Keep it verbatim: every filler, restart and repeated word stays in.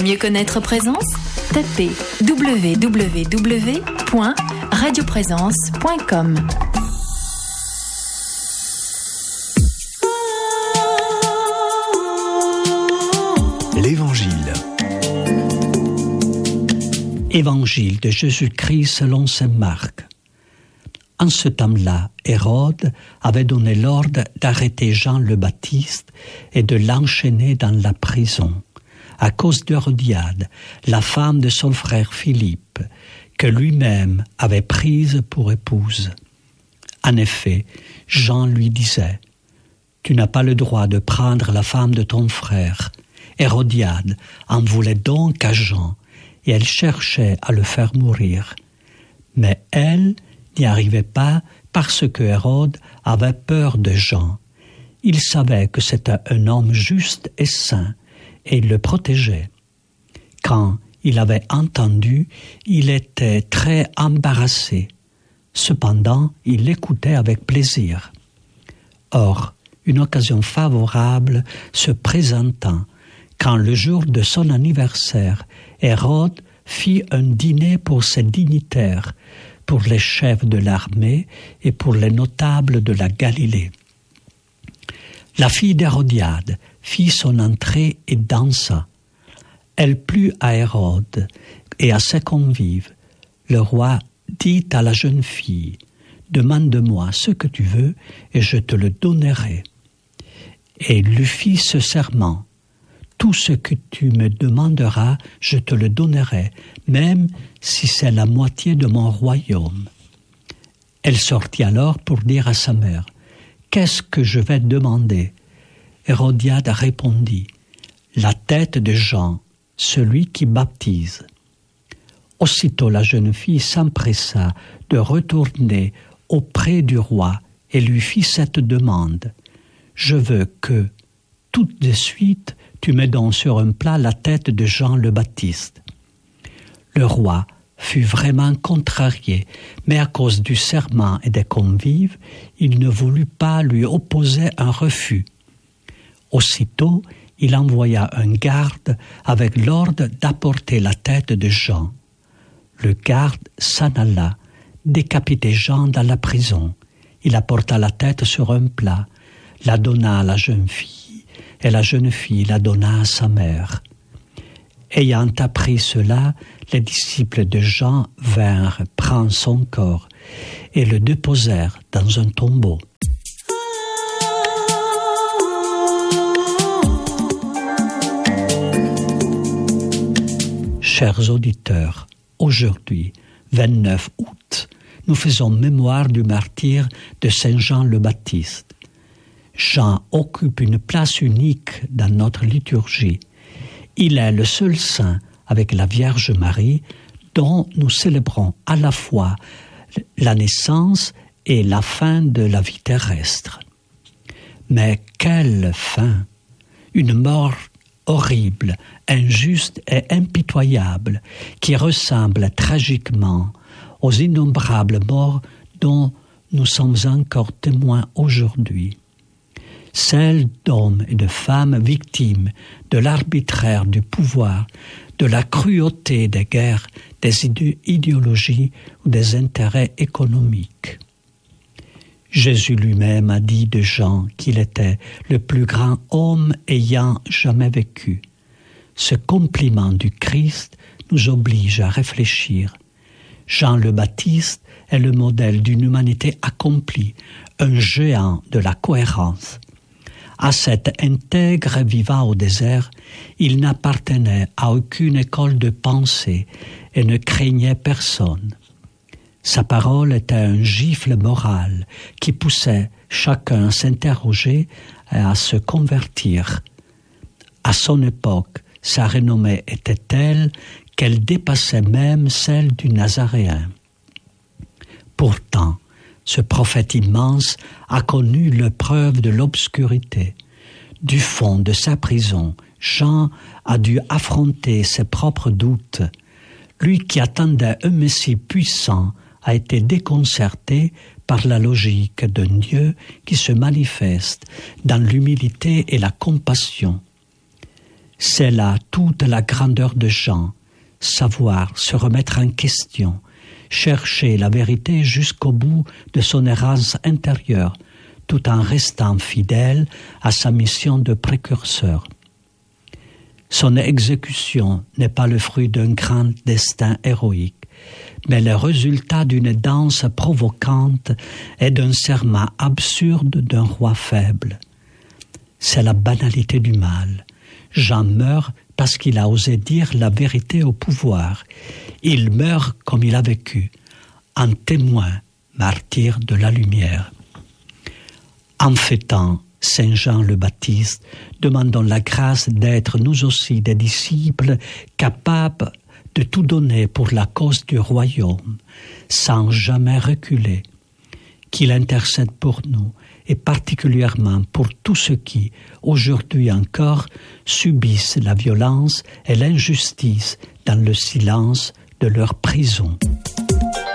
mieux connaître Présence, tapez w w w point radio présence point com. L'Évangile. Évangile de Jésus-Christ selon saint Marc. En ce temps-là, Hérode avait donné l'ordre d'arrêter Jean le Baptiste et de l'enchaîner dans la prison, à cause d'Hérodiade, la femme de son frère Philippe, que lui-même avait prise pour épouse. En effet, Jean lui disait « Tu n'as pas le droit de prendre la femme de ton frère. » Hérodiade en voulait donc à Jean, et elle cherchait à le faire mourir. Mais elle n'y arrivait pas parce que Hérode avait peur de Jean. Il savait que c'était un homme juste et saint, et il le protégeait. Quand il avait entendu, il était très embarrassé. Cependant, il l'écoutait avec plaisir. Or, une occasion favorable se présentant, quand le jour de son anniversaire, Hérode fit un dîner pour ses dignitaires, pour les chefs de l'armée et pour les notables de la Galilée. La fille d'Hérodiade fit son entrée et dansa. Elle plut à Hérode et à ses convives. Le roi dit à la jeune fille « Demande-moi ce que tu veux et je te le donnerai. » Et il lui fit ce serment. Tout ce que tu me demanderas, je te le donnerai, même si c'est la moitié de mon royaume. Elle sortit alors pour dire à sa mère, « Qu'est-ce que je vais demander ?» Hérodiade répondit, « La tête de Jean, celui qui baptise. » Aussitôt la jeune fille s'empressa de retourner auprès du roi et lui fit cette demande, « Je veux que, tout de suite, tu me donnes sur un plat la tête de Jean le Baptiste. » Le roi fut vraiment contrarié, mais à cause du serment et des convives, il ne voulut pas lui opposer un refus. Aussitôt, il envoya un garde avec l'ordre d'apporter la tête de Jean. Le garde s'en alla, décapiter Jean dans la prison. Il apporta la tête sur un plat, la donna à la jeune fille, et la jeune fille la donna à sa mère. Ayant appris cela, les disciples de Jean vinrent prendre son corps et le déposèrent dans un tombeau. Chers auditeurs, aujourd'hui, vingt-neuf août, nous faisons mémoire du martyre de Saint Jean le Baptiste. Jean occupe une place unique dans notre liturgie. Il est le seul saint, avec la Vierge Marie, dont nous célébrons à la fois la naissance et la fin de la vie terrestre. Mais quelle fin! Une mort horrible, injuste et impitoyable, qui ressemble tragiquement aux innombrables morts dont nous sommes encore témoins aujourd'hui. Celles d'hommes et de femmes victimes de l'arbitraire du pouvoir, de la cruauté des guerres, des idéologies ou des intérêts économiques. Jésus lui-même a dit de Jean qu'il était le plus grand homme ayant jamais vécu. Ce compliment du Christ nous oblige à réfléchir. Jean le Baptiste est le modèle d'une humanité accomplie, un géant de la cohérence. À cet intègre vivant au désert, il n'appartenait à aucune école de pensée et ne craignait personne. Sa parole était un gifle moral qui poussait chacun à s'interroger et à se convertir. À son époque, sa renommée était telle qu'elle dépassait même celle du Nazaréen. Pourtant, ce prophète immense a connu l'épreuve de l'obscurité. Du fond de sa prison, Jean a dû affronter ses propres doutes. Lui qui attendait un Messie puissant a été déconcerté par la logique d'un Dieu qui se manifeste dans l'humilité et la compassion. C'est là toute la grandeur de Jean, savoir se remettre en question, chercher la vérité jusqu'au bout de son errance intérieure, tout en restant fidèle à sa mission de précurseur. Son exécution n'est pas le fruit d'un grand destin héroïque, mais le résultat d'une danse provocante et d'un serment absurde d'un roi faible. C'est la banalité du mal. Jean meurt parce qu'il a osé dire la vérité au pouvoir. Il meurt comme il a vécu, en témoin, martyr de la lumière. En fêtant Saint Jean le Baptiste, demandons la grâce d'être nous aussi des disciples capables de tout donner pour la cause du royaume, sans jamais reculer. Qu'il intercède pour nous, et particulièrement pour tous ceux qui, aujourd'hui encore, subissent la violence et l'injustice dans le silence de leur prison.